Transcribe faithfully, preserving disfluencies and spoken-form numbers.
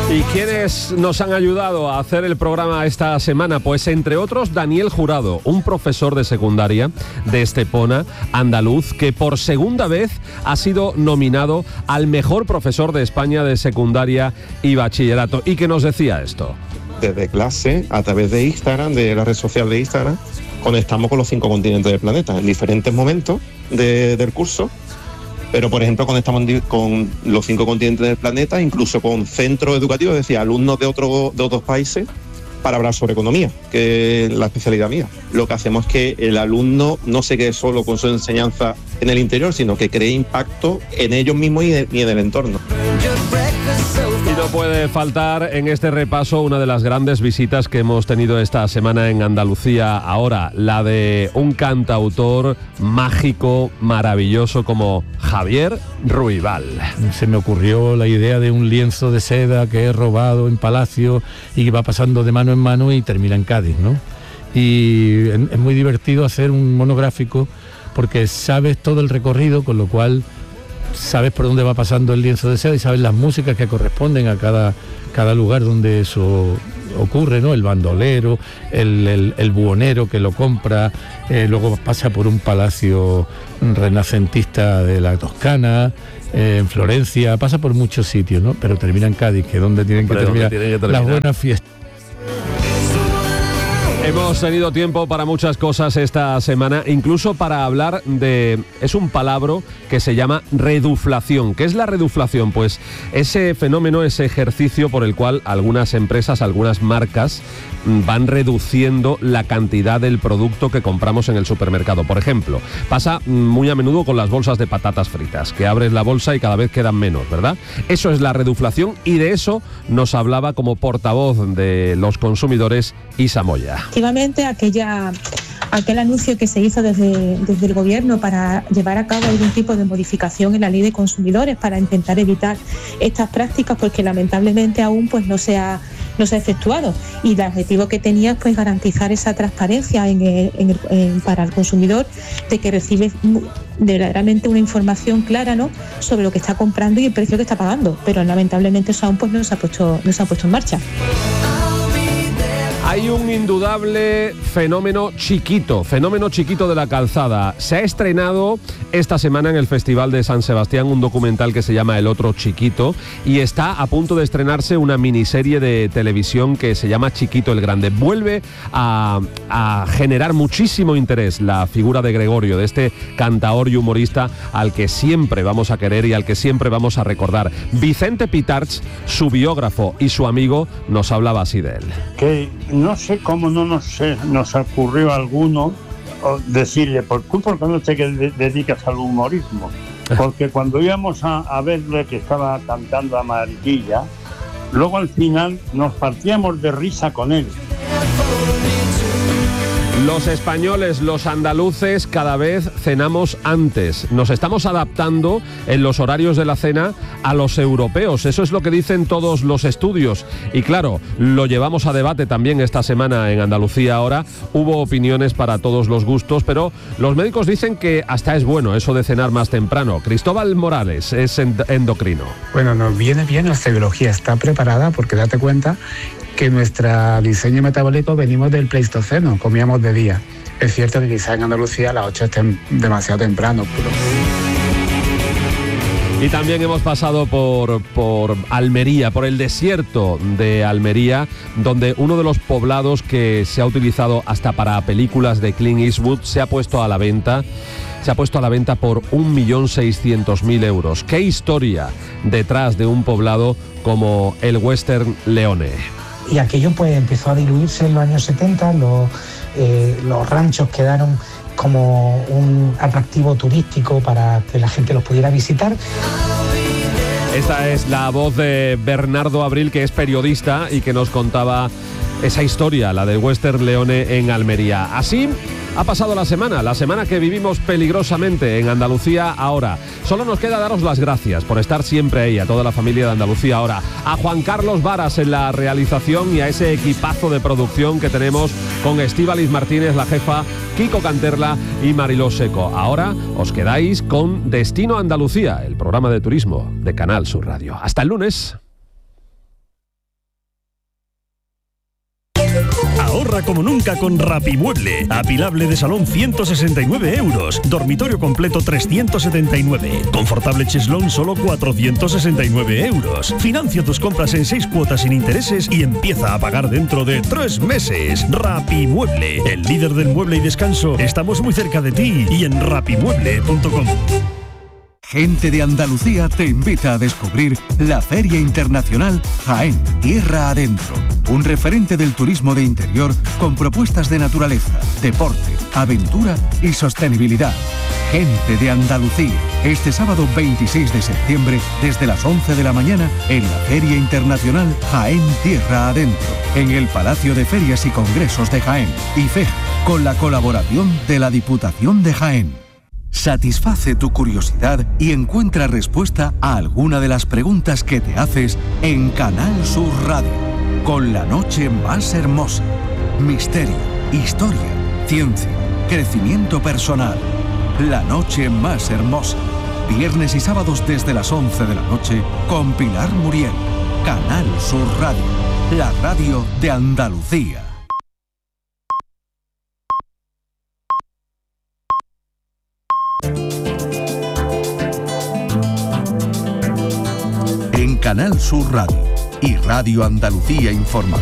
¿Y quiénes nos han ayudado a hacer el programa esta semana? Pues entre otros Daniel Jurado, un profesor de secundaria de Estepona, andaluz, que por segunda vez ha sido nominado al mejor profesor de España de secundaria y bachillerato, y que nos decía esto. Desde clase, a través de Instagram, de la red social de Instagram, conectamos con los cinco continentes del planeta en diferentes momentos de, del curso. Pero, por ejemplo, conectamos con los cinco continentes del planeta, incluso con centros educativos, es decir, alumnos de, otro, de otros países, para hablar sobre economía, que es la especialidad mía. Lo que hacemos es que el alumno no se quede solo con su enseñanza en el interior, sino que cree impacto en ellos mismos y, de, y en el entorno. Y no puede faltar en este repaso una de las grandes visitas que hemos tenido esta semana en Andalucía ahora, la de un cantautor mágico, maravilloso como Javier Ruibal. Se me ocurrió la idea de un lienzo de seda que he robado en Palacio y que va pasando de mano en mano y termina en Cádiz, ¿no? Y es muy divertido hacer un monográfico porque sabes todo el recorrido, con lo cual sabes por dónde va pasando el lienzo de seda y sabes las músicas que corresponden a cada, cada lugar donde eso ocurre, ¿no? El bandolero, el, el, el buhonero que lo compra, eh, luego pasa por un palacio renacentista de la Toscana, eh, en Florencia, pasa por muchos sitios, ¿no? Pero termina en Cádiz, que es donde tienen que, terminar, tienen que terminar las buenas fiestas. Hemos tenido tiempo para muchas cosas esta semana, incluso para hablar de... Es un palabra que se llama reduflación. ¿Qué es la reduflación? Pues ese fenómeno, ese ejercicio por el cual algunas empresas, algunas marcas van reduciendo la cantidad del producto que compramos en el supermercado. Por ejemplo, pasa muy a menudo con las bolsas de patatas fritas, que abres la bolsa y cada vez quedan menos, ¿verdad? Eso es la reduflación y de eso nos hablaba como portavoz de los consumidores Isa Moya. Efectivamente, aquella, aquel anuncio que se hizo desde, desde el gobierno para llevar a cabo algún tipo de modificación en la ley de consumidores para intentar evitar estas prácticas, porque lamentablemente aún pues no se ha no se ha efectuado, y el objetivo que tenía es pues garantizar esa transparencia en el, en el, en, para el consumidor, de que recibe verdaderamente una información clara, ¿no?, sobre lo que está comprando y el precio que está pagando, pero lamentablemente eso aún pues no se ha puesto, no se ha puesto en marcha. Hay un indudable fenómeno chiquito, fenómeno chiquito de la calzada. Se ha estrenado esta semana en el Festival de San Sebastián un documental que se llama El Otro Chiquito, y está a punto de estrenarse una miniserie de televisión que se llama Chiquito el Grande. Vuelve a, a generar muchísimo interés la figura de Gregorio, de este cantaor y humorista al que siempre vamos a querer y al que siempre vamos a recordar. Vicente Pitarch, su biógrafo y su amigo, nos hablaba así de él. Que no sé cómo no nos, nos ocurrió a alguno decirle, ¿por tú por qué no te dedicas al humorismo? Porque cuando íbamos a, a verle que estaba cantando a Mariquilla, luego al final nos partíamos de risa con él. Los españoles, los andaluces, cada vez cenamos antes. Nos estamos adaptando en los horarios de la cena a los europeos. Eso es lo que dicen todos los estudios. Y claro, lo llevamos a debate también esta semana en Andalucía ahora. Hubo opiniones para todos los gustos, pero los médicos dicen que hasta es bueno eso de cenar más temprano. Cristóbal Morales es endocrino. Bueno, nos viene bien, la celiología está preparada, porque date cuenta que nuestro diseño metabólico venimos del Pleistoceno, comíamos de día. Es cierto que quizá en Andalucía a las ocho estén demasiado temprano, pero... Y también hemos pasado por, por Almería, por el desierto de Almería, donde uno de los poblados que se ha utilizado hasta para películas de Clint Eastwood se ha puesto a la venta. Se ha puesto a la venta por un millón seiscientos mil euros. ¡Qué historia detrás de un poblado como el Western Leone! Y aquello pues empezó a diluirse en los años setenta, los, eh, los ranchos quedaron como un atractivo turístico para que la gente los pudiera visitar. Esta es la voz de Bernardo Abril, que es periodista y que nos contaba esa historia, la del Western Leone en Almería. Así ha pasado la semana, la semana que vivimos peligrosamente en Andalucía ahora. Solo nos queda daros las gracias por estar siempre ahí, a toda la familia de Andalucía ahora, a Juan Carlos Varas en la realización y a ese equipazo de producción que tenemos con Estíbaliz Martínez, la jefa, Kiko Canterla y Mariló Seco. Ahora os quedáis con Destino Andalucía, el programa de turismo de Canal Sur Radio. Hasta el lunes. Ahorra como nunca con Rapimueble. Apilable de salón ciento sesenta y nueve euros. Dormitorio completo trescientos setenta y nueve. Confortable cheslón solo cuatrocientos sesenta y nueve euros. Financia tus compras en seis cuotas sin intereses y empieza a pagar dentro de tres meses. Rapimueble, el líder del mueble y descanso. Estamos muy cerca de ti y en rapimueble punto com. Gente de Andalucía te invita a descubrir la Feria Internacional Jaén, Tierra Adentro. Un referente del turismo de interior con propuestas de naturaleza, deporte, aventura y sostenibilidad. Gente de Andalucía. Este sábado veintiséis de septiembre, desde las once de la mañana, en la Feria Internacional Jaén, Tierra Adentro, en el Palacio de Ferias y Congresos de Jaén, I F E J, con la colaboración de la Diputación de Jaén. Satisface tu curiosidad y encuentra respuesta a alguna de las preguntas que te haces en Canal Sur Radio, con la noche más hermosa. Misterio, historia, ciencia, crecimiento personal. La noche más hermosa. Viernes y sábados desde las once de la noche con Pilar Muriel. Canal Sur Radio, la radio de Andalucía. En Canal Sur Radio y Radio Andalucía Información.